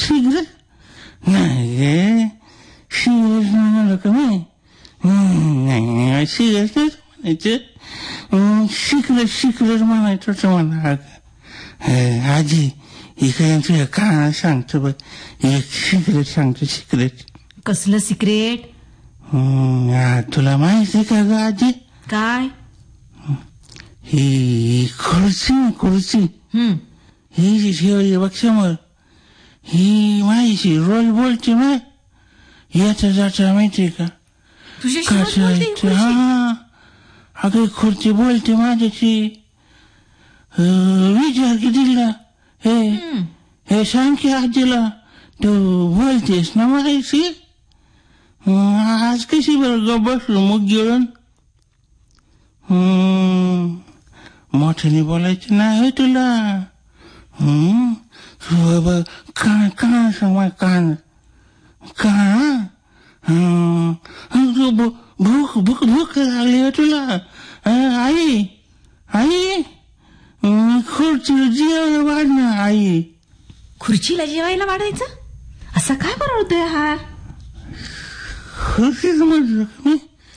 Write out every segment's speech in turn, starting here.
Cigarette नाही गे, cigarette म्हणाल का मी? नाही सिगरेट म्हणायचं, सिगरेट म्हणायचं मला. आजी इकडे तुझ्या कानाला सांगतो बघ, एक सिगरेट सांगतो. सिगरेट कसलं सिक्रेट? तुला माहिती का ग आजी? काय? ही खुर्ची ही जी ठेवली बघ समोर, ही माझी रोल बोलते ना, याचा जाता माहितीये का? तुझ्या हा अगं खुर्ची बोलते माझ्याशी. विचार की दिला, हे सांग की आजीला, तू बोलतेस ना माझ्याशी? आज कशी बरं बसलो मग गिळून? मोठ्याने बोलायचं नाही तुला. कान सांग कान भूक लागली तुला? आई खुर्चीला जेवायला वाढ ना आई. खुर्चीला जेवायला वाढायचं? असा काय बनवतोय हा? खुर्चीच म्हणलो मी.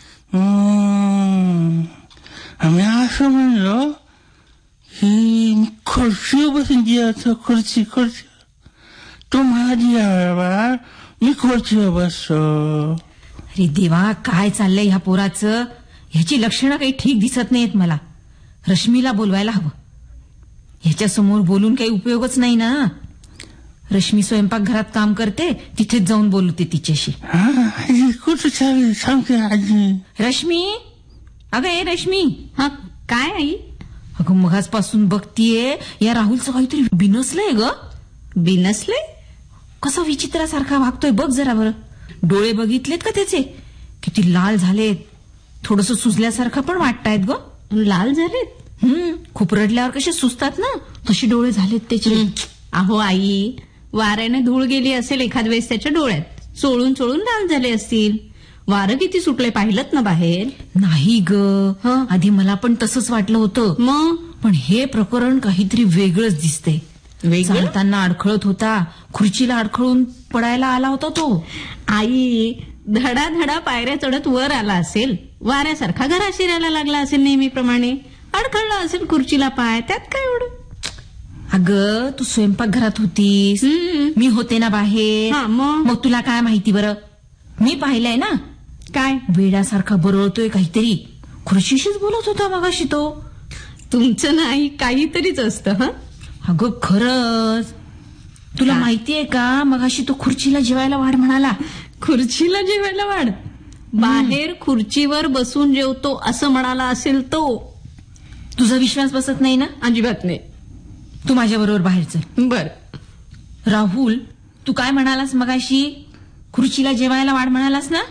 आम्ही असं म्हणलो की खुर्चीवर बसून जेवायचं. खुर्ची तो मला जेवायला, मी खुर्चीवर बसतो. अरे देवा, काय चाललंय ह्या पोराचं? ह्याची लक्षणं काही ठीक दिसत नाहीत मला. रश्मीला बोलवायला हवं. ह्याच्या समोर बोलून काही उपयोगच नाही ना. रश्मी स्वयंपाकघरात काम करते, तिथेच जाऊन बोलते तिच्याशी. कुठं चालेल सांगते आजी. रश्मी, अगं ए रश्मी. हा काय आई? अगं मगाचपासून बघतीये या राहुलचं काहीतरी बिनसलंय ग. बिनसलंय? कसा विचित्रासारखा वागतोय बघ जरा बरं. डोळे बघितलेत का त्याचे? किती लाल झालेत, थोडस सुजल्यासारखं पण वाटतायत ग. लाल झालेत? खूप रडल्यावर कसे सुजतात ना, तशी डोळे झालेत त्याचे. अहो आई, वाऱ्याने धूळ गेली असेल एखाद वेळेस त्याच्या डोळ्यात, चोळून लाल झाले असतील. वारं किती सुटले पाहिलत ना बाहेर? नाही ग, आधी मला पण तसंच वाटलं होतं. मग पण हे प्रकरण काहीतरी वेगळंच दिसतंय. चालताना अडखळत होता, खुर्चीला अडखळून पडायला आला होता तो. आई, धडा पायऱ्या चढत वर आला असेल, वाऱ्यासारखा घरात शिरायला लागला असेल नेहमीप्रमाणे, अडखळला असेल खुर्चीला पाय, त्यात काय एवढं? अगं तू स्वयंपाकघरात होतीस, मी होते ना बाहेर. मग तुला काय माहिती बरं? मी पाहिलंय ना. काय? वेड्यासारखा बरळतोय काहीतरी. खुर्चीशीच बोलत होता मगाशी तो. तुमचं नाही काहीतरीच असतं. हा अगं खरंच. तुला माहितीये का, मगाशी तो खुर्चीला जेवायला वाढ म्हणाला. खुर्चीला जेवायला वाढ? बाहेर खुर्चीवर बसून जेवतो असं म्हणाला असेल तो. तुझा विश्वास बसत नाही ना? अजिबात नाही. तू माझ्या बरोबर बाहेर चल. बर. राहुल, तू काय म्हणालास मगाशी? खुर्चीला जेवायला वाढ म्हणालास ना?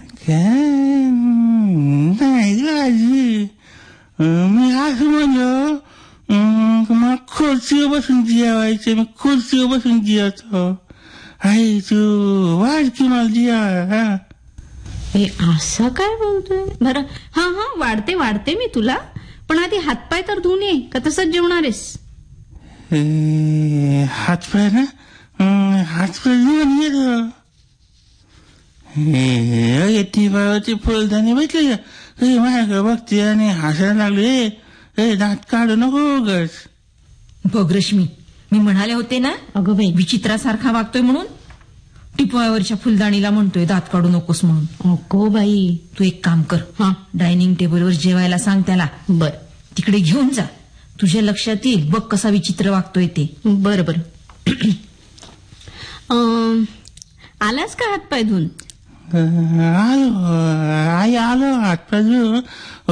नाही मी असं म्हणलो, मला खुर्चीवर बसून जेवायचं, मी खुर्चीवर बसून जेवतो. आई तू वाढ की मला जेवा. हे असं काय बोलतोय? बरं, हा वाढते मी तुला, पण आधी हातपाय तर धुवून ये, का तसंच जेवणारेस? हातपाय ना, हातपाय धुवून येतो. ती बाबाची फुलदाणी भेटली का माझ्याकडे बघते आणि हसायला लागले. दात काढू नको गस. बघ रश्मी, मी म्हणाले होते ना, अगं बाई विचित्रासारखा वागतोय म्हणून. टिपवावरच्या फुलदाणीला म्हणतोय दात काढू नकोस म्हणून. अगो बाई, तू एक काम कर, डायनिंग टेबलवर जेवायला सांग त्याला. बर, तिकडे घेऊन जा, तुझ्या लक्षात येईल बघ कसा विचित्र वागतोय ते. बर. आलास का हातपाय धुवून? आलो हातपाय धुवून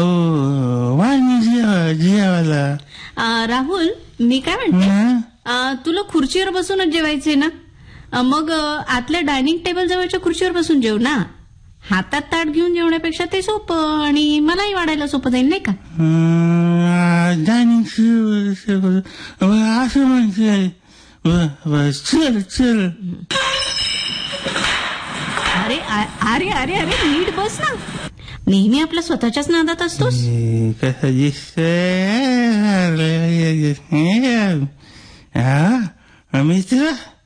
जेवायला. राहुल, मी काय म्हणते, तुला खुर्चीवर बसूनच जेवायचे ना, मग आतल्या डायनिंग टेबल जवळच्या खुर्चीवर बसून जेव ना. हातात ताट घेऊन जेवण्यापेक्षा ते सोपं आणि मलाही वाढायला सोपं जाईल नाही का? डायनिंग असं म्हणजे चल. अरे नीट बस ना. नेहमी आपल्या स्वतःच्याच नादात असतोस. कसं दिसतंय मित्र?